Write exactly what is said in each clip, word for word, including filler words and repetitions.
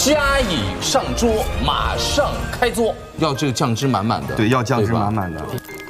加以上桌，马上开桌。要这个酱汁满满的， 对，要酱汁满满的。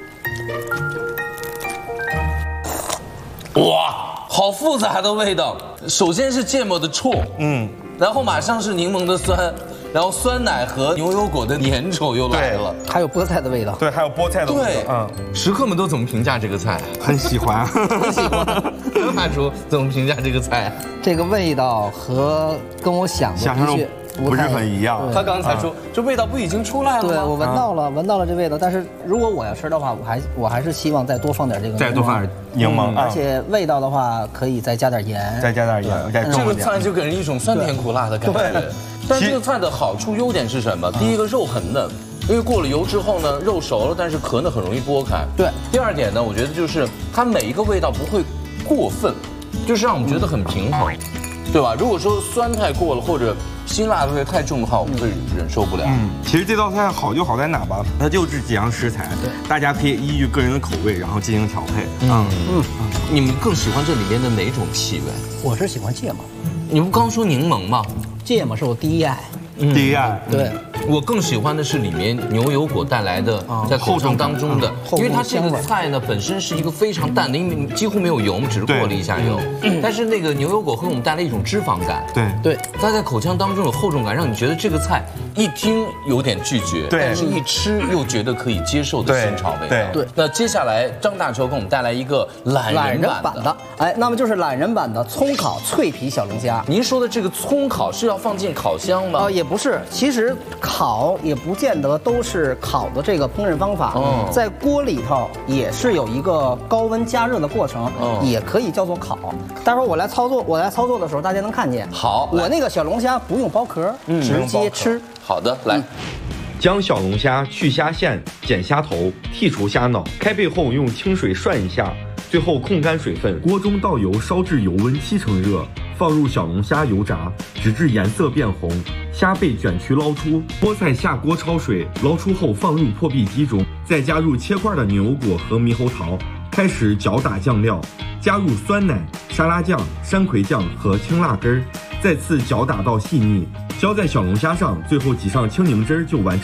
哇，好复杂的味道。首先是芥末的冲，嗯，然后马上是柠檬的酸。 然后酸奶和牛油果的粘稠又来了， 还有菠菜的味道。 对，还有菠菜的味道。 对，嗯，食客们都怎么评价这个菜？ 很喜欢， 很喜欢。张大厨怎么评价这个菜？ 这个味道和跟我想的的确不是很一样。 他刚才说这味道不已经出来了吗？ 对，我闻到了，闻到了这味道。但是如果我要吃的话，我还我还是希望再多放点这个， 再多放点柠檬， 而且味道的话可以再加点盐， 再加点盐，再重这个菜就给人一种酸甜苦辣的感觉。 但这个菜的好处、优点是什么？第一个肉很嫩，因为过了油之后呢，肉熟了，但是壳呢很容易剥开。 对。 第二点呢，我觉得就是它每一个味道不会过分，就是让我们觉得很平衡，对吧？如果说酸太过了或者辛辣的味太重的话，我们会忍受不了。嗯， 其实这道菜好就好在哪吧？它就这几样食材，大家可以依据个人的口味，然后进行调配。 嗯嗯。你们更喜欢这里面的哪种气味？ 我是喜欢芥末。 你不刚说柠檬吗？ 芥末是我第一爱， 第一爱。 对， 我更喜欢的是里面牛油果带来的在口腔当中的，因为它这个菜呢本身是一个非常淡的，因为几乎没有油，我们只是过了一下油，但是那个牛油果会给我们带来一种脂肪感。 对对， 它在口腔当中有厚重感，让你觉得这个菜一听有点拒绝，但是一吃又觉得可以接受的新潮味道。对，那接下来张大厨给我们带来一个懒人版的， 哎，那么就是懒人版的葱烤脆皮小龙虾。 您说的这个葱烤是要放进烤箱吗？ 呃，也不是，其实烤也不见得都是烤的这个烹饪方法，在锅里头也是有一个高温加热的过程，也可以叫做烤。待会儿我来操作，我来操作的时候，大家能看见。 好， 我那个小龙虾不用剥壳，直接吃。 好的，来。 将小龙虾去虾线，剪虾头，剔除虾脑，开背后用清水涮一下，最后控干水分。锅中倒油，烧至油温七成热，放入小龙虾油炸，直至颜色变红，虾被卷曲捞出。菠菜下锅焯水，捞出后放入破壁机中，再加入切块的牛油果和猕猴桃，开始搅打酱料，加入酸奶、沙拉酱、山葵酱和青辣根儿，再次搅打到细腻，浇在小龙虾上，最后挤上青柠汁就完成。